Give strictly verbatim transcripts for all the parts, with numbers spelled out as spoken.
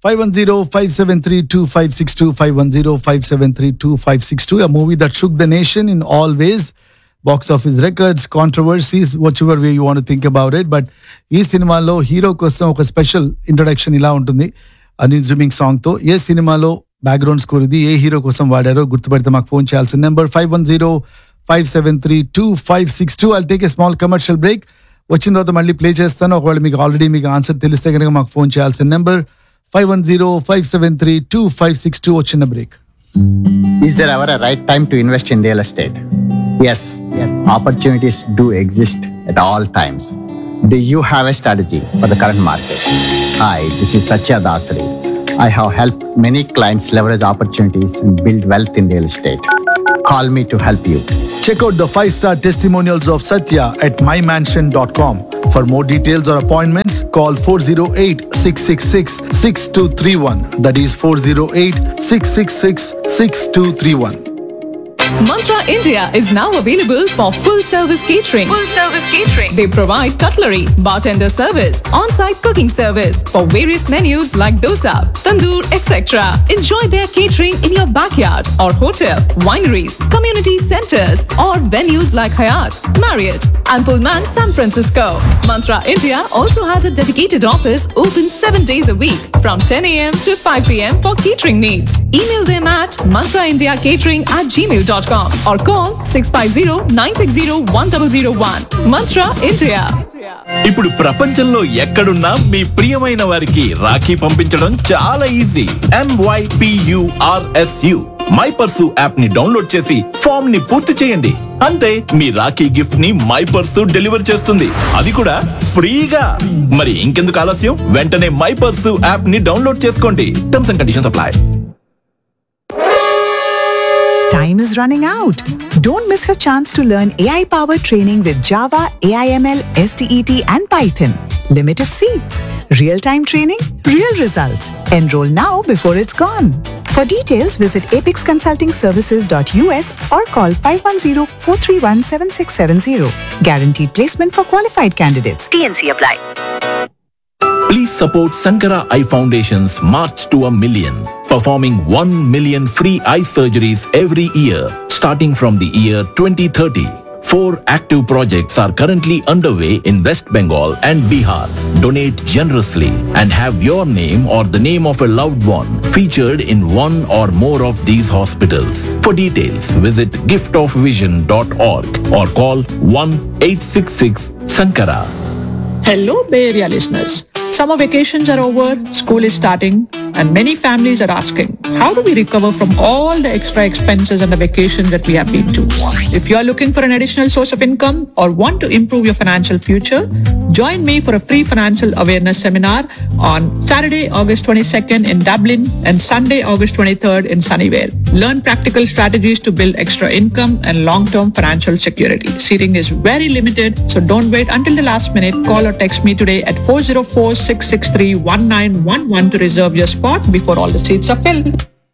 five one zero, five seven three, two five six two, five one zero, five seven three, two five six two, a movie that shook the nation in all ways. Box office records, controversies, whichever way you want to think about it. But ఈ సినిమాలో hero కోసం ఒక special introduction ఇలా ఉంటుంది అన్ఇన్జూమింగ్ song తో. ఏ సినిమాలో background score ఇది, ఏ hero కోసం వాడారో గుర్తుపెడితే మాకు ఫోన్ చేయాల్సిన number five one zero five seven three two five six two. I'll take a small commercial break. వచ్చిన తర్వాత మళ్ళీ ప్లే చేస్తాను. ఒకవేళ మీకు ఆల్రెడీ మీకు ఆన్సర్ తెలిస్తే కనుక మాకు ఫోన్ చేయాల్సిన number five one zero, five seven three, two five six two. వచ్చిన break. Is there ever a right time to invest in real estate? Yes, yes. Opportunities do exist at all times. Do you have a strategy for the current market? Hi, this is Satya Dasari. I have helped many clients leverage opportunities and build wealth in real estate. Call me to help you. Check out the five-star testimonials of Satya at my mansion dot com. For more details or appointments, call four zero eight, six six six, six two three one. That is four zero eight, six six six, six two three one. Mantra India is now available for full service catering. Full service catering. They provide cutlery, bartender service, on-site cooking service for various menus like dosa, tandoor, et cetera. Enjoy their catering in your backyard or hotel, wineries, community centers, or venues like Hyatt, Marriott, and Pullman San Francisco. Mantra India also has a dedicated office open seven days a week from ten a.m. to five p.m. for catering needs. Email them at mantraindiacatering at gmail dot com or call six five zero, nine six zero, one zero zero one. Mantra India. ఇప్పుడు ప్రపంచంలో ఎక్కడున్నా మీ ప్రియమైన వారికి రాఖీ పంపించడం చాలా easy. MYPURSU my purse app ని download చేసి form ని పూర్తి చేయండి. అంతే, మీ రాఖీ గిఫ్ట్ ని మై పర్సు డెలివర్ చేస్తుంది, అది కూడా ఫ్రీగా. మరి ఇంకెందుకు ఆలస్యం, వెంటనే మై పర్సు యాప్ ని డౌన్లోడ్ చేసుకోండి. Terms and conditions apply. Time is running out. Don't miss your chance to learn A I-powered training with Java, A I M L, S T E T, and Python. Limited seats. Real-time training, real results. Enroll now before it's gone. For details, visit apix consulting services dot u s or call five one zero, four three one, seven six seven zero. Guaranteed placement for qualified candidates. T N C apply. Please support Sankara Eye Foundation's March to a Million, performing one million free eye surgeries every year, starting from the year twenty thirty. Four active projects are currently underway in West Bengal and Bihar. Donate generously and have your name or the name of a loved one featured in one or more of these hospitals. For details, visit gift of vision dot org or call one eight six six Sankara. Hello, Bay Area listeners. Summer vacations are over, school is starting, and many families are asking, how do we recover from all the extra expenses and the vacations that we have been to? If you are looking for an additional source of income or want to improve your financial future, join me for a free financial awareness seminar on Saturday, August twenty-second in Dublin and Sunday, August twenty-third in Sunnyvale. Learn practical strategies to build extra income and long-term financial security. Seating is very limited, so don't wait until the last minute. Call or text me today at four zero four, six six three, one nine one one to reserve your spot before all the seats are filled.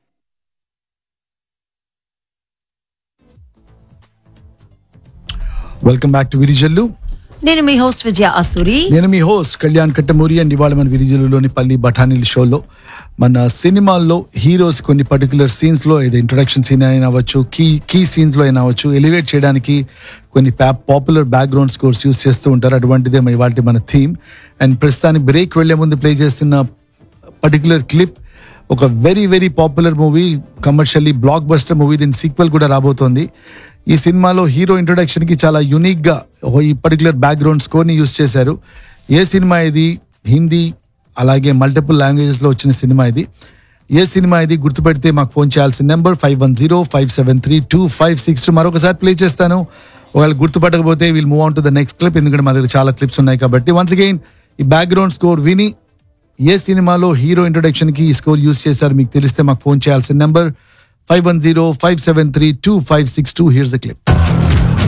Welcome back to Virijallu. నేను మీ host విజయ అసూరి. నేను మీ host Kalyan Kattamuri. And ఇవాళ మన విరిజల్లులోని పల్లి బఠానీల షోలో మన సినిమాల్లో heroes కొన్ని పర్టికులర్ సీన్స్ లో ఏదో ఇంట్రొడక్షన్ సీన్ అయినా అవ్వచ్చు, కీ కీ సీన్స్ లో అయినా అవ్వచ్చు, ఎలివేట్ చేయడానికి కొన్ని పాపులర్ బ్యాక్గ్రౌండ్ స్కోర్స్ యూస్ చేస్తూ ఉంటారు. అటువంటిదే ఇవాళ మన థీమ్. అండ్ ప్రస్తుతానికి బ్రేక్ వెళ్లే ముందు ప్లే చేస్తున్న పర్టికులర్ క్లిప్ ఒక very very popular movie, commercially block buster movie. దీని సీక్వెల్ కూడా రాబోతోంది. ఈ సినిమాలో హీరో ఇంట్రొడక్షన్ కి చాలా యూనిక్ గా ఈ పర్టికులర్ బ్యాక్గ్రౌండ్ స్కోర్ ని యూస్ చేశారు. ఏ సినిమా ఇది? హిందీ అలాగే మల్టిపుల్ లాంగ్వేజెస్ లో వచ్చిన సినిమా ఇది. ఏ సినిమా ఇది గుర్తుపెడితే మాకు ఫోన్ చేయాల్సిన number five one zero, five seven three, two five six two. మరొకసారి ప్లే చేస్తాను. ఒకవేళ గుర్తుపట్టకపోతే will move on to the next clip, ఎందుకంటే మా దగ్గర చాలా క్లిప్స్ ఉన్నాయి కాబట్టి. వన్స్ అగైన్ ఈ బ్యాక్గ్రౌండ్ స్కోర్ విని ఏ సినిమాలో హీరో ఇంట్రొడక్షన్ కి ఈ స్కోర్ యూస్ చేశారు మీకు తెలిస్తే మాకు ఫోన్ చేయాల్సిన number five one zero, five seven three, two five six two. Here's the clip.